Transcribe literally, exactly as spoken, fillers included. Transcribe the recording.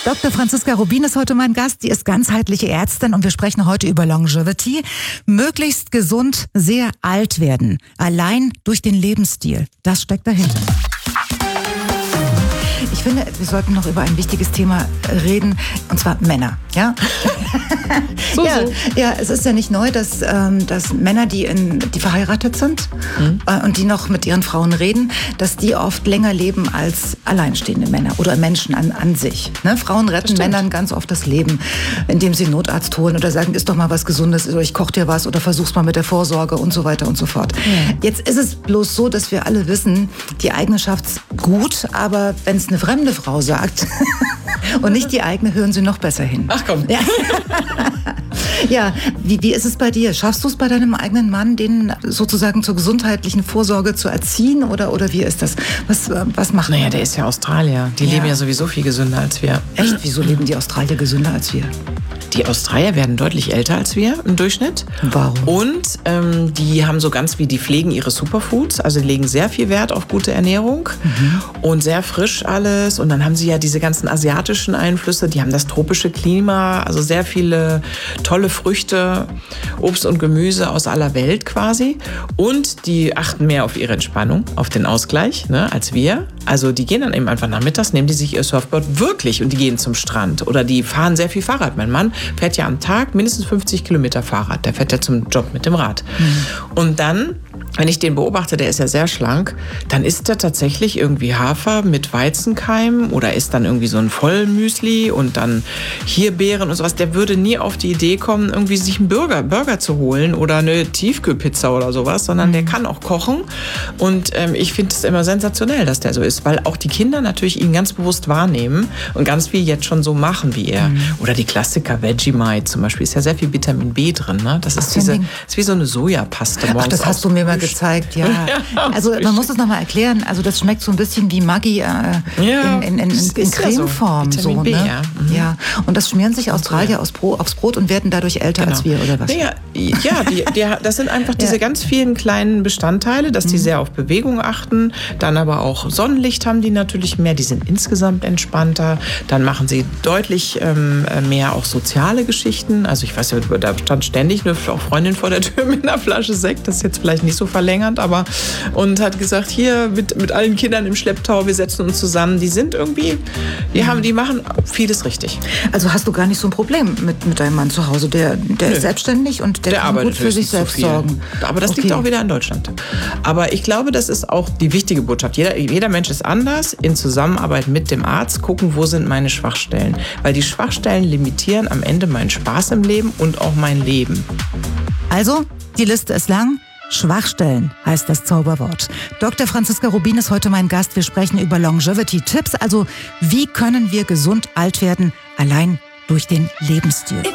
Doktor Franziska Rubin ist heute mein Gast. Sie ist ganzheitliche Ärztin und wir sprechen heute über Longevity. Möglichst gesund, sehr alt werden. Allein durch den Lebensstil. Das steckt dahinter. Ich finde, wir sollten noch über ein wichtiges Thema reden, und zwar Männer. Ja, so, ja, so. ja, es ist ja nicht neu, dass, ähm, dass Männer, die, in, die verheiratet sind mhm. äh, und die noch mit ihren Frauen reden, dass die oft länger leben als alleinstehende Männer oder Menschen an, an sich. Ne? Frauen retten Männern ganz oft das Leben, indem sie einen Notarzt holen oder sagen, isst doch mal was Gesundes oder ich koche dir was oder versuch's mal mit der Vorsorge und so weiter und so fort. Mhm. Jetzt ist es bloß so, dass wir alle wissen, die eigene schafft's gut, aber wenn es eine fremde Frau sagt und nicht die eigene, hören sie noch besser hin. Ach komm. Ja, ja. Wie, wie ist es bei dir? Schaffst du es bei deinem eigenen Mann, den sozusagen zur gesundheitlichen Vorsorge zu erziehen oder, oder wie ist das? Was, was macht Naja, man? der ist ja Australier. Die Ja. leben ja sowieso viel gesünder als wir. Echt? Wieso leben die Australier gesünder als wir? Die Australier werden deutlich älter als wir im Durchschnitt. Warum? Und ähm, die haben so ganz wie, die pflegen ihre Superfoods, also die legen sehr viel Wert auf gute Ernährung mhm. und sehr frisch alles. Und dann haben sie ja diese ganzen asiatischen Einflüsse, die haben das tropische Klima, also sehr viele tolle Früchte, Obst und Gemüse aus aller Welt quasi. Und die achten mehr auf ihre Entspannung, auf den Ausgleich, ne, als wir. Also die gehen dann eben einfach nachmittags, nehmen die sich ihr Surfboard wirklich und die gehen zum Strand. Oder die fahren sehr viel Fahrrad. Mein Mann fährt ja am Tag mindestens fünfzig Kilometer Fahrrad. Der fährt ja zum Job mit dem Rad. Mhm. Und dann, wenn ich den beobachte, der ist ja sehr schlank, dann isst er tatsächlich irgendwie Hafer mit Weizenkeim oder isst dann irgendwie so ein Vollmüsli und dann hier Beeren und sowas. Der würde nie auf die Idee kommen, irgendwie sich einen Burger, Burger zu holen oder eine Tiefkühlpizza oder sowas, sondern mhm. der kann auch kochen. Und ähm, ich finde es immer sensationell, dass der so ist, weil auch die Kinder natürlich ihn ganz bewusst wahrnehmen und ganz viel jetzt schon so machen wie er. Mhm. Oder die Klassiker Vegemite zum Beispiel, ist ja sehr viel Vitamin B drin. Ne? Das ist, diese, ist wie so eine Sojapaste morgens. Ach, das hast du mir mal gezeigt, ja. ja also man muss das nochmal erklären. Also das schmeckt so ein bisschen wie Maggi äh, ja, in, in, in, in, in Cremeform. Ja so. So, B, ne? ja. Mhm. ja. Und das schmieren sich Australier aufs Brot, aufs Brot und werden dadurch älter genau. als wir, oder was? Ja, ja die, die, das sind einfach diese ja. ganz vielen kleinen Bestandteile, dass die mhm. sehr auf Bewegung achten. Dann aber auch Sonnenlicht haben die natürlich mehr. Die sind insgesamt entspannter. Dann machen sie deutlich ähm, mehr auch soziale Geschichten. Also ich weiß ja, da stand ständig eine Freundin vor der Tür mit einer Flasche Sekt. Das ist jetzt vielleicht nicht so verlängernd, aber und hat gesagt, hier mit, mit allen Kindern im Schlepptau, wir setzen uns zusammen. Die sind irgendwie, die, haben, die machen vieles richtig. Also hast du gar nicht so ein Problem mit, mit deinem Mann zu Hause. Der, der ist selbstständig und der, der kann gut für sich selbst sorgen. Aber das okay. liegt auch wieder in Deutschland. Aber ich glaube, das ist auch die wichtige Botschaft. Jeder, jeder Mensch ist anders. In Zusammenarbeit mit dem Arzt gucken, wo sind meine Schwachstellen. Weil die Schwachstellen limitieren am Ende meinen Spaß im Leben und auch mein Leben. Also, die Liste ist lang. Schwachstellen heißt das Zauberwort. Doktor Franziska Rubin ist heute mein Gast. Wir sprechen über Longevity-Tipps. Also, wie können wir gesund alt werden? Allein durch den Lebensstil.